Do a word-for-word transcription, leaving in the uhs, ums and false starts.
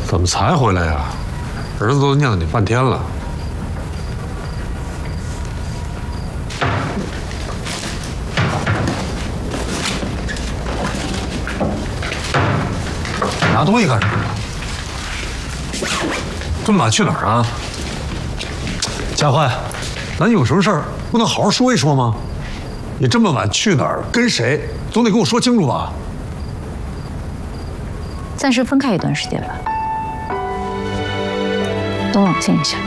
怎么才回来呀？儿子都念叨你半天了。拿东西干什么？这么晚去哪儿啊？佳欢，咱有什么事儿不能好好说一说吗？你这么晚去哪儿，跟谁，总得跟我说清楚吧。 暂时分开一段时间吧，等冷静一下。